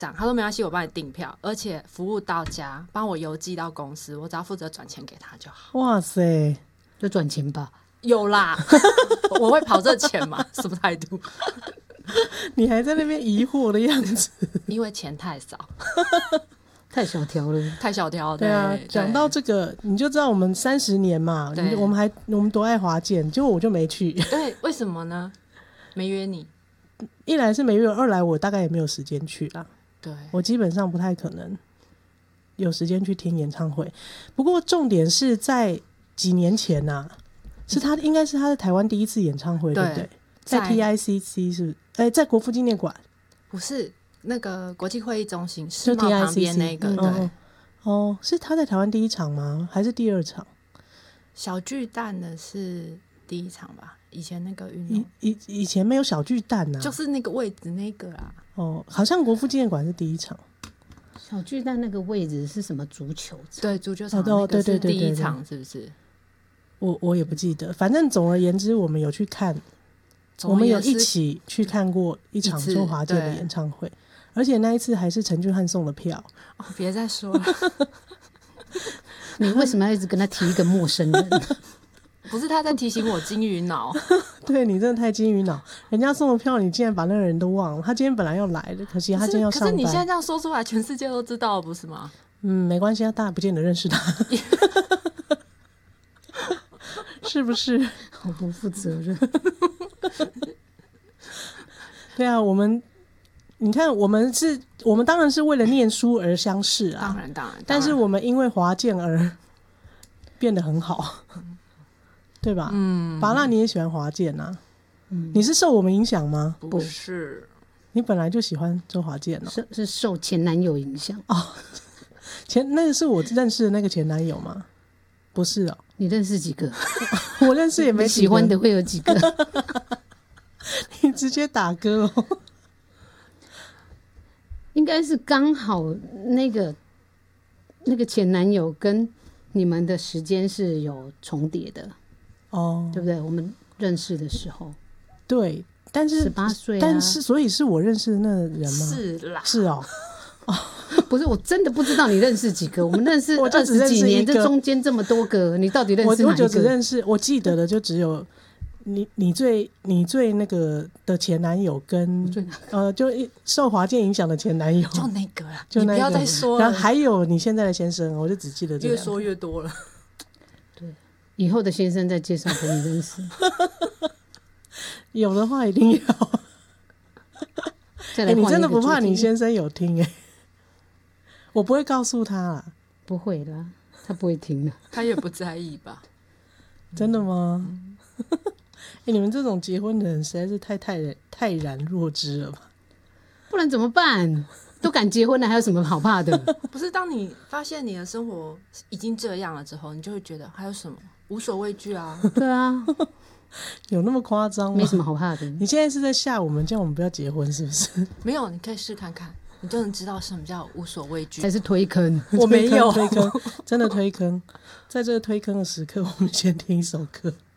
样，他说没关系，我帮你订票，而且服务到家，帮我邮寄到公司，我只要负责转钱给他就好。 哇塞， 就赚钱吧。 有啦，我会跑这钱吗？什么态度？ 你还在那边疑惑的样子。 因为钱太少， 太小条了。 太小条。 对啊，讲到这个，你就知道我们30年嘛，我们多爱滑剑，结果我就没去。 对，为什么呢？没约你。 一来是没约，二来我大概也没有时间去啦。 对， 我基本上不太可能有时间去听演唱会。不过重点是在几年前啊，应该是他的台湾第一次演唱会，对不对？在 TICC 是不是？在国父纪念馆， 不是那个国际会议中心世贸旁边那个，对。 哦，是他在台湾第一场吗？还是第2场？ 小巨蛋的是第一场吧？以前那个运动以前没有小巨蛋啊， 就是那个位置那个啊。 哦，好像国父纪念馆是第一场。 小巨蛋那个位置是什么足球场？ 对，足球场那个是第一场，是不是？ 我也不记得，反正总而言之，我们有去看，我们有一起去看过一场周华健的演唱会，而且那一次还是陈俊翰送的票。 哦，别再说了。 你为什么要一直跟他提一个陌生人？ 不是他在提醒我金鱼脑。 对，你真的太金鱼脑，人家送的票你竟然把那个人都忘了。他今天本来要来的，可惜他今天要上班。 可是你现在这样说出来，全世界都知道了，不是吗？ 没关系啊，大家不见得认识他。是不是？ 好不负责任。 对啊，你看，我们当然是为了念书而相识啊， 当然， 但是我们因为滑剑而变得很好。对吧？芭乐你也喜欢滑剑啊？你是受我们影响吗？ 不是， 你本来就喜欢周华健哦。 是受前男友影响哦。那个是我认识的那个前男友吗？不是哦。 你认识几个？ 我认识也没几个。 喜欢的会有几个？ 你直接打歌哦。 应该是刚好那个前男友跟你们的时间是有重叠的。哦，对不对？我们认识的时候， 对，但是 18岁， 但是所以是我认识的那个人吗？ 是啦， 是哦， 不是，我真的不知道你认识几个。我们认识20几年，这中间这么多个，你到底认识哪一个？ 我就只认识，我记得的就只有你最那个的前男友跟就受华健影响的前男友， 就那个啦， 就那个， 你不要再说了。 然后还有你现在的先生，我就只记得这个。 越说越多了。 以后的先生再介绍给你认识。 有的话一定要。你真的不怕你先生有听？我不会告诉他啦。 不会啦，他不会听的。 他也不在意吧？ 真的吗？你们这种结婚的人实在是太然若知了吧？ 不然怎么办？都敢结婚了，还有什么好怕的？ 不是，当你发现你的生活已经这样了之后，你就会觉得还有什么无所畏惧啊？ 对啊， 有那么夸张吗？ 没什么好怕的。 你现在是在吓我们，叫我们不要结婚是不是？ 没有，你可以试看看，你就能知道什么叫无所畏惧。 还是推坑？ 我没有推坑，真的推坑。在这个推坑的时刻，我们先听一首歌。